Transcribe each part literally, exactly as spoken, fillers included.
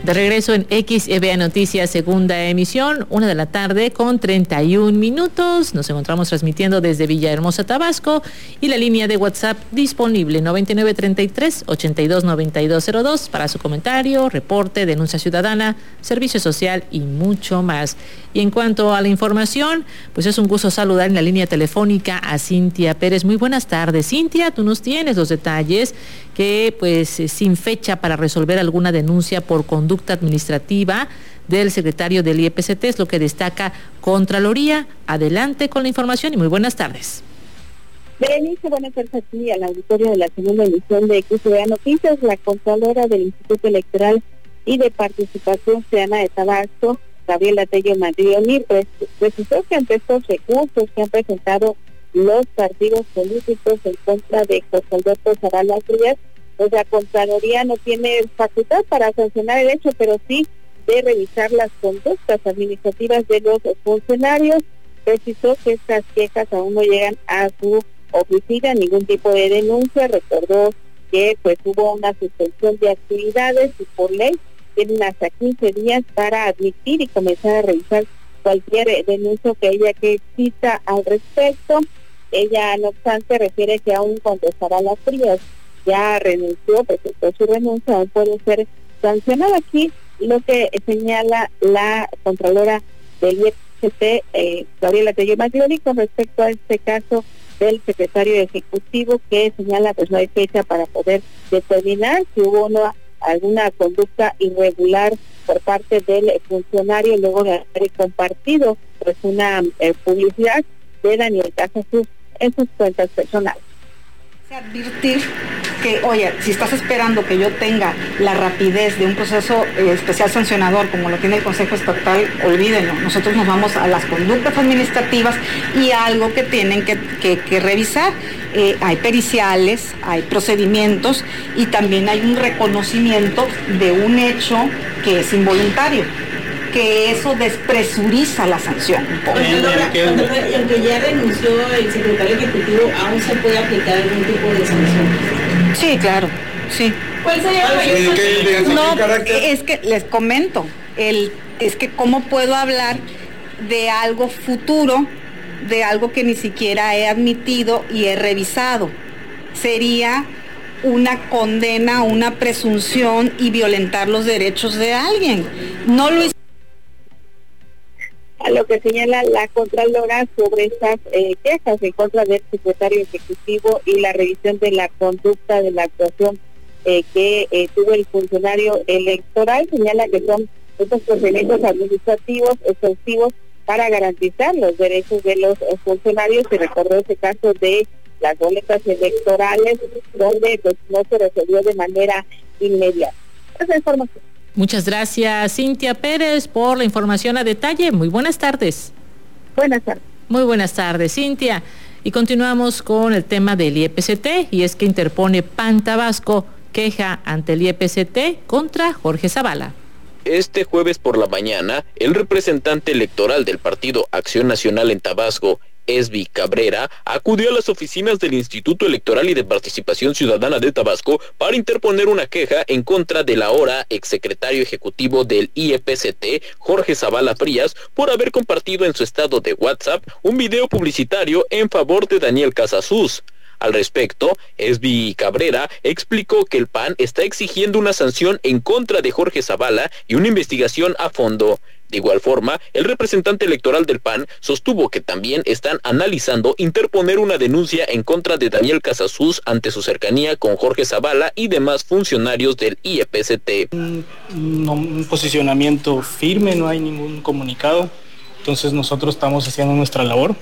De regreso en X E B A Noticias, segunda emisión, una de la tarde con treinta y un minutos. Nos encontramos transmitiendo desde Villahermosa, Tabasco, y la línea de WhatsApp disponible noventa y nueve treinta y tres ochenta y dos noventa y dos cero dos para su comentario, reporte, denuncia ciudadana, servicio social y mucho más. Y en cuanto a la información, pues es un gusto saludar en la línea telefónica a Cintia Pérez. Muy buenas tardes, Cintia. Tú nos tienes los detalles que, pues, sin fecha para resolver alguna denuncia por conducta administrativa del secretario del I E P C T, es lo que destaca Contraloría. Adelante con la información y muy buenas tardes. Berenice, buenas tardes aquí al auditorio de la segunda emisión de X E B A Noticias. La Contralora del Instituto Electoral y de Participación Ciudadana de Tabasco, Gabriela Tello Madrioni, pues, precisó que ante estos recursos que han presentado los partidos políticos en contra de José Alberto Zavala Frías, pues la Contraloría no tiene facultad para sancionar el hecho, pero sí de revisar las conductas administrativas de los funcionarios. Precisó que estas quejas aún no llegan a su oficina, ningún tipo de denuncia. Recordó que pues hubo una suspensión de actividades y por ley tienen hasta quince días para admitir y comenzar a revisar cualquier denuncia que ella que exista al respecto. Ella, no obstante, refiere que aún cuando Zavala Frías ya renunció, presentó su renuncia, aún puede ser sancionada. Aquí lo que señala la Contralora del I E P C T, eh, Gabriela Tello Madrioni, con respecto a este caso del secretario ejecutivo, que señala pues no hay fecha para poder determinar si hubo una, alguna conducta irregular por parte del funcionario luego de haber compartido pues una eh, publicidad de Daniel Casasus en sus cuentas personales. Advertir que, oye, si estás esperando que yo tenga la rapidez de un proceso eh, especial sancionador como lo tiene el Consejo Estatal, olvídenlo. Nosotros nos vamos a las conductas administrativas y algo que tienen que, que, que revisar. Eh, hay periciales, hay procedimientos y también hay un reconocimiento de un hecho que es involuntario, que eso despresuriza la sanción. Y aunque ya renunció el secretario ejecutivo, ¿aún se puede aplicar algún tipo de sanción? Sí, claro, sí. ¿Cuál sería el No, es que les comento, el, es que cómo puedo hablar de algo futuro, de algo que ni siquiera he admitido y he revisado. Sería una condena, una presunción y violentar los derechos de alguien. No lo hice. A lo que señala la Contralora sobre estas eh, quejas en contra del secretario ejecutivo y la revisión de la conducta de la actuación eh, que eh, tuvo el funcionario electoral, señala que son estos procedimientos administrativos exhaustivos para garantizar los derechos de los eh, funcionarios. Se recordó ese caso de las boletas electorales donde pues no se resolvió de manera inmediata. Esa información. Muchas gracias, Cintia Pérez, por la información a detalle. Muy buenas tardes. Buenas tardes. Muy buenas tardes, Cintia. Y continuamos con el tema del I E P C T, y es que interpone P A N Tabasco queja ante el I E P C T contra Jorge Zavala. Este jueves por la mañana, el representante electoral del Partido Acción Nacional en Tabasco, Esby Cabrera, acudió a las oficinas del Instituto Electoral y de Participación Ciudadana de Tabasco para interponer una queja en contra del ahora exsecretario ejecutivo del I E P C T, Jorge Zavala Frías, por haber compartido en su estado de WhatsApp un video publicitario en favor de Daniel Casasus. Al respecto, Esby Cabrera explicó que el P A N está exigiendo una sanción en contra de Jorge Zavala y una investigación a fondo. De igual forma, el representante electoral del P A N sostuvo que también están analizando interponer una denuncia en contra de Daniel Casasus ante su cercanía con Jorge Zavala y demás funcionarios del I E P C T. Un, un posicionamiento firme, no hay ningún comunicado, entonces nosotros estamos haciendo nuestra labor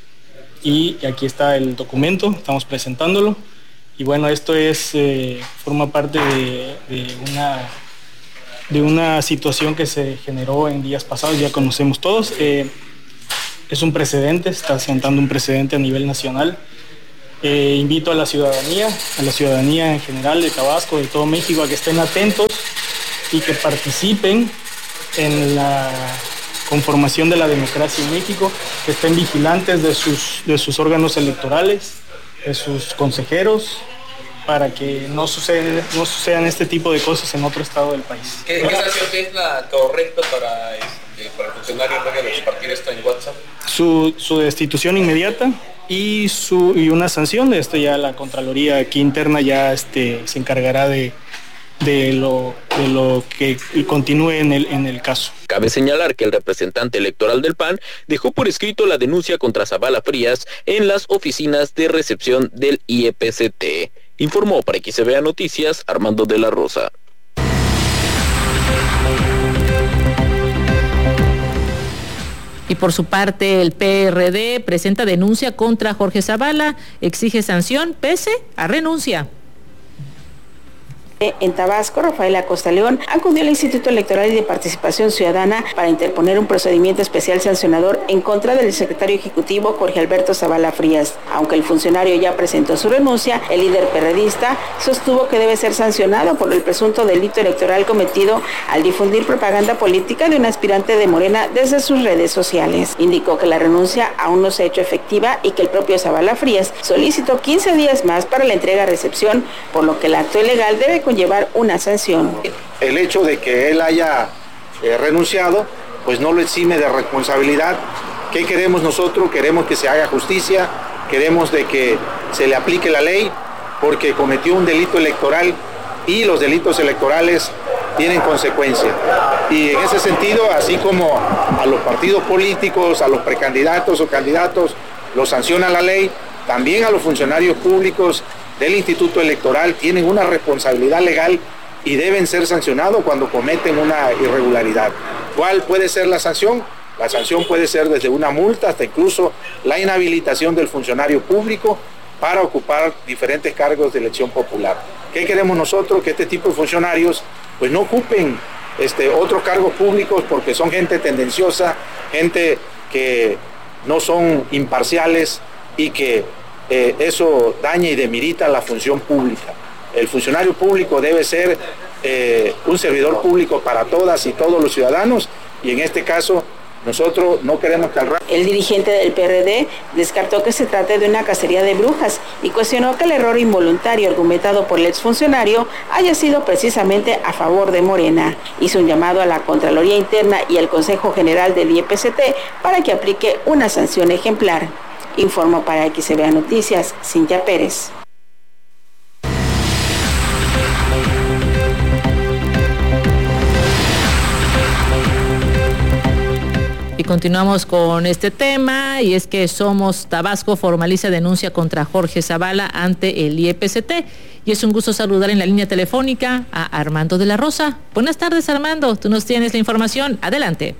y aquí está el documento, estamos presentándolo y bueno, esto es eh, forma parte de, de una... de una situación que se generó en días pasados, ya conocemos todos. Eh, es un precedente, está sentando un precedente a nivel nacional. Eh, invito a la ciudadanía, a la ciudadanía en general de Tabasco, de todo México, a que estén atentos y que participen en la conformación de la democracia en México, que estén vigilantes de sus, de sus órganos electorales, de sus consejeros, para que no suceden, no sucedan este tipo de cosas en otro estado del país. ¿Qué, qué sanción es la correcta para, este, para el funcionario en vez de compartir esto en WhatsApp? Su, su destitución inmediata y, su, y una sanción. De esto ya la Contraloría aquí interna ya este, se encargará de, de, lo, de lo que continúe en el, en el caso. Cabe señalar que el representante electoral del P A N dejó por escrito la denuncia contra Zavala Frías en las oficinas de recepción del I E P C T. Informó para X B A Noticias Armando de la Rosa. Y por su parte, el P R D presenta denuncia contra Jorge Zavala, exige sanción pese a renuncia. En Tabasco, Rafael Acosta León acudió al Instituto Electoral y de Participación Ciudadana para interponer un procedimiento especial sancionador en contra del secretario ejecutivo Jorge Alberto Zavala Frías. Aunque el funcionario ya presentó su renuncia, el líder perredista sostuvo que debe ser sancionado por el presunto delito electoral cometido al difundir propaganda política de un aspirante de Morena desde sus redes sociales. Indicó que la renuncia aún no se ha hecho efectiva y que el propio Zavala Frías solicitó quince días más para la entrega-recepción, por lo que el acto ilegal debe conllevar una sanción. El hecho de que él haya eh, renunciado, pues no lo exime de responsabilidad. ¿Qué queremos nosotros? Queremos que se haga justicia, queremos de que se le aplique la ley, porque cometió un delito electoral y los delitos electorales tienen consecuencias. Y en ese sentido, así como a los partidos políticos, a los precandidatos o candidatos, los sanciona la ley, también a los funcionarios públicos del Instituto Electoral tienen una responsabilidad legal y deben ser sancionados cuando cometen una irregularidad. ¿Cuál puede ser la sanción? La sanción puede ser desde una multa hasta incluso la inhabilitación del funcionario público para ocupar diferentes cargos de elección popular. ¿Qué queremos nosotros? Que este tipo de funcionarios pues no ocupen este, otros cargos públicos porque son gente tendenciosa, gente que no son imparciales y que Eh, eso daña y demerita la función pública. El funcionario público debe ser eh, un servidor público para todas y todos los ciudadanos, y en este caso nosotros no queremos que al rato... El dirigente del P R D descartó que se trate de una cacería de brujas y cuestionó que el error involuntario argumentado por el exfuncionario haya sido precisamente a favor de Morena. Hizo un llamado a la Contraloría Interna y al Consejo General del I E P C T para que aplique una sanción ejemplar. Informó para X B A Noticias, Cintia Pérez. Y continuamos con este tema, y es que Somos Tabasco formaliza denuncia contra Jorge Zavala ante el I E P C T. Y es un gusto saludar en la línea telefónica a Armando de la Rosa. Buenas tardes, Armando, tú nos tienes la información, adelante.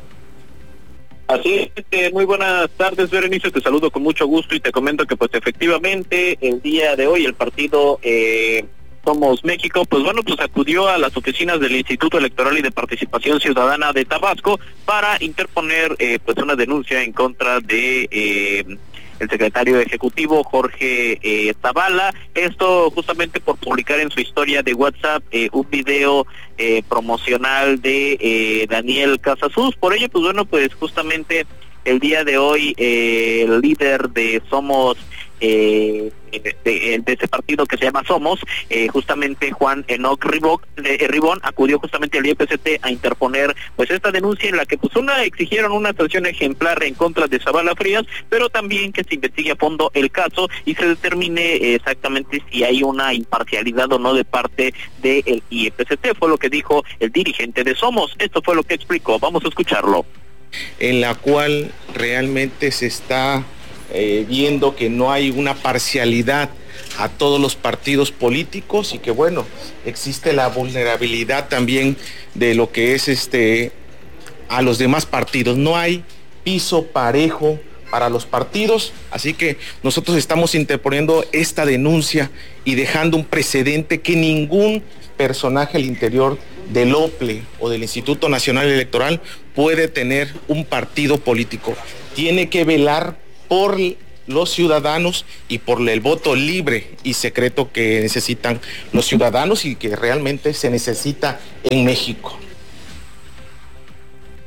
Así es, eh, muy buenas tardes, Berenice, te saludo con mucho gusto y te comento que pues efectivamente el día de hoy el partido eh, Somos México, pues bueno, pues acudió a las oficinas del Instituto Electoral y de Participación Ciudadana de Tabasco para interponer eh, pues una denuncia en contra de eh, el secretario ejecutivo Jorge eh, Zavala, esto justamente por publicar en su historia de WhatsApp eh, un video eh, promocional de eh, Daniel Casasus. Por ello, pues bueno, pues justamente el día de hoy eh, el líder de Somos eh, de, de, de ese partido que se llama Somos, eh, justamente Juan Enoc Ribón, eh, Ribón acudió justamente al I E P C T a interponer pues esta denuncia en la que pues una exigieron una sanción ejemplar en contra de Zavala Frías, pero también que se investigue a fondo el caso y se determine eh, exactamente si hay una imparcialidad o no de parte del I E P C T. Fue lo que dijo el dirigente de Somos. Esto fue lo que explicó. Vamos a escucharlo. En la cual realmente se está eh, viendo que no hay una parcialidad a todos los partidos políticos y que bueno, existe la vulnerabilidad también de lo que es este a los demás partidos. No hay piso parejo para los partidos, así que nosotros estamos interponiendo esta denuncia y dejando un precedente que ningún personaje al interior del O P L E o del Instituto Nacional Electoral puede tener un partido político. Tiene que velar por los ciudadanos y por el voto libre y secreto que necesitan los ciudadanos y que realmente se necesita en México.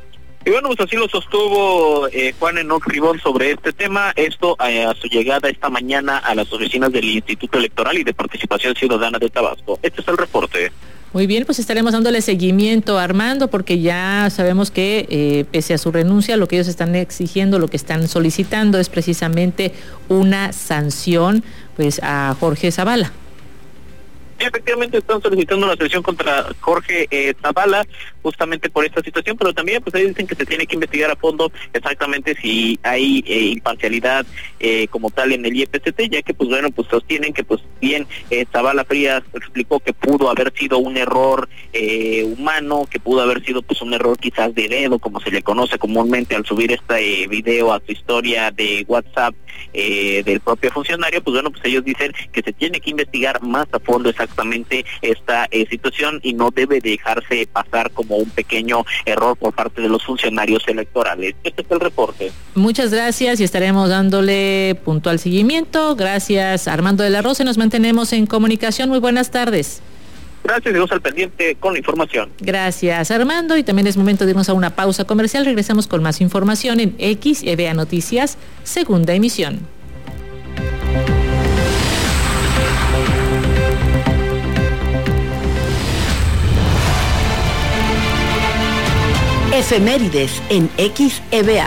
Y bueno, pues así lo sostuvo eh, Juan Enoc Ribón sobre este tema, esto eh, a su llegada esta mañana a las oficinas del Instituto Electoral y de Participación Ciudadana de Tabasco. Este es el reporte. Muy bien, pues estaremos dándole seguimiento, Armando, porque ya sabemos que eh, pese a su renuncia, lo que ellos están exigiendo, lo que están solicitando es precisamente una sanción pues a Jorge Zavala. Efectivamente están solicitando una sanción contra Jorge eh, Zavala justamente por esta situación, pero también pues ahí dicen que se tiene que investigar a fondo exactamente si hay eh, imparcialidad eh, como tal en el I E P C T, ya que pues bueno, pues sostienen que pues bien eh, Zavala Frías explicó que pudo haber sido un error eh, humano, que pudo haber sido pues un error quizás de dedo, como se le conoce comúnmente al subir este eh, video a su historia de WhatsApp eh, del propio funcionario, pues bueno, pues ellos dicen que se tiene que investigar más a fondo exactamente esta eh, situación y no debe dejarse pasar como un pequeño error por parte de los funcionarios electorales. Este es el reporte. Muchas gracias y estaremos dándole puntual seguimiento. Gracias, Armando de la Rosa, nos mantenemos en comunicación. Muy buenas tardes. Gracias, Dios al pendiente con la información. Gracias, Armando, y también es momento de irnos a una pausa comercial. Regresamos con más información en X E V A Noticias, segunda emisión. Efemérides en X E V A.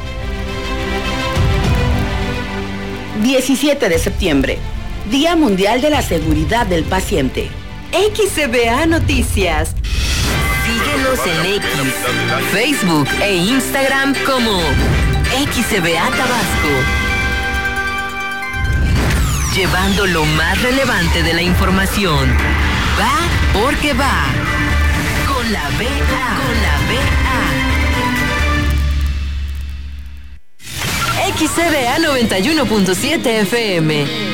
diecisiete de septiembre, Día Mundial de la Seguridad del Paciente. X E V A Noticias. Síguenos en X, Facebook e Instagram como X E V A Tabasco. Llevando lo más relevante de la información. Va porque va. Con la B A. Con la B A. X E V A noventa y uno punto siete F M.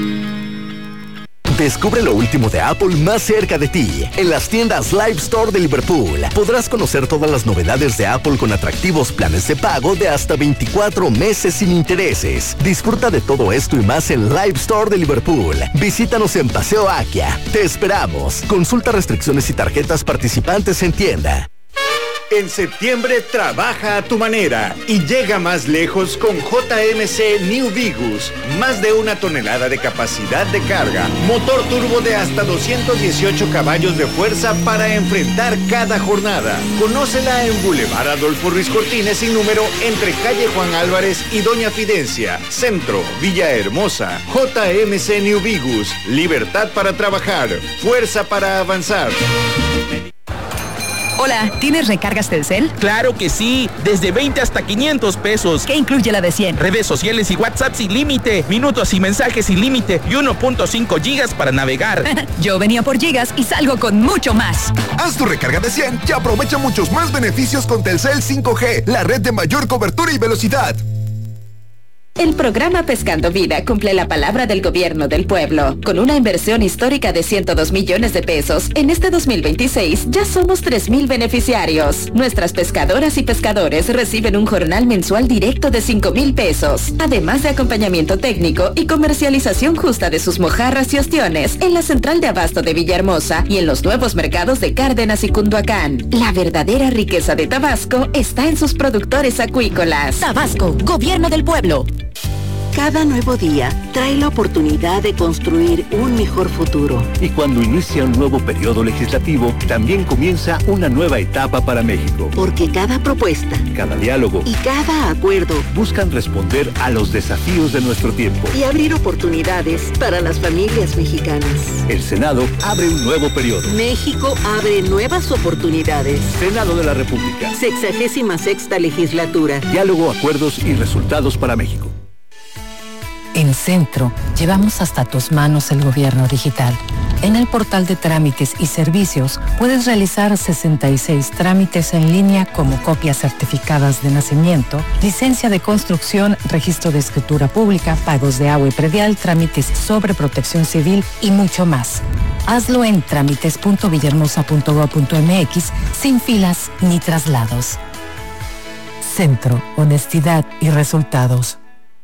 Descubre lo último de Apple más cerca de ti. En las tiendas Live Store de Liverpool podrás conocer todas las novedades de Apple con atractivos planes de pago de hasta veinticuatro meses sin intereses. Disfruta de todo esto y más en Live Store de Liverpool. Visítanos en Paseo Akia. Te esperamos. Consulta restricciones y tarjetas participantes en tienda. En septiembre trabaja a tu manera y llega más lejos con J M C New Vigus. Más de una tonelada de capacidad de carga. Motor turbo de hasta doscientos dieciocho caballos de fuerza para enfrentar cada jornada. Conócela en Boulevard Adolfo Ruiz Cortines sin número entre calle Juan Álvarez y Doña Fidencia. Centro, Villahermosa. J M C New Vigus. Libertad para trabajar. Fuerza para avanzar. Hola, ¿tienes recargas Telcel? Claro que sí, desde veinte hasta quinientos pesos. ¿Qué incluye la de cien? Redes sociales y WhatsApp sin límite, minutos y mensajes sin límite y uno punto cinco gigas para navegar. Yo venía por gigas y salgo con mucho más. Haz tu recarga de cien y aprovecha muchos más beneficios con Telcel cinco G, la red de mayor cobertura y velocidad. El programa Pescando Vida cumple la palabra del gobierno del pueblo. Con una inversión histórica de ciento dos millones de pesos, en este dos mil veintiséis ya somos tres mil beneficiarios. Nuestras pescadoras y pescadores reciben un jornal mensual directo de cinco mil pesos, además de acompañamiento técnico y comercialización justa de sus mojarras y ostiones en la central de abasto de Villahermosa y en los nuevos mercados de Cárdenas y Cunduacán. La verdadera riqueza de Tabasco está en sus productores acuícolas. Tabasco, gobierno del pueblo. Cada nuevo día trae la oportunidad de construir un mejor futuro. Y cuando inicia un nuevo periodo legislativo, también comienza una nueva etapa para México. Porque cada propuesta, cada diálogo y cada acuerdo buscan responder a los desafíos de nuestro tiempo y abrir oportunidades para las familias mexicanas. El Senado abre un nuevo periodo. México abre nuevas oportunidades. Senado de la República. Sexagésima sexta legislatura. Diálogo, acuerdos y resultados para México. En Centro, llevamos hasta tus manos el gobierno digital. En el portal de trámites y servicios puedes realizar sesenta y seis trámites en línea como copias certificadas de nacimiento, licencia de construcción, registro de escritura pública, pagos de agua y predial, trámites sobre protección civil y mucho más. Hazlo en trámites punto villahermosa punto gob punto mx sin filas ni traslados. Centro, honestidad y resultados.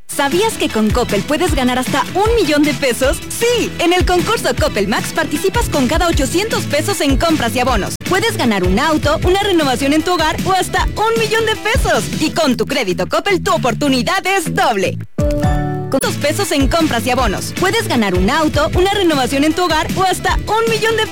¿Sabías que con Coppel puedes ganar hasta un millón de pesos? Sí, en el concurso Coppel Max participas con cada ochocientos pesos en compras y abonos. Puedes ganar un auto, una renovación en tu hogar o hasta un millón de pesos. Y con tu crédito Coppel tu oportunidad es doble. Con dos pesos en compras y abonos. Puedes ganar un auto, una renovación en tu hogar o hasta un millón de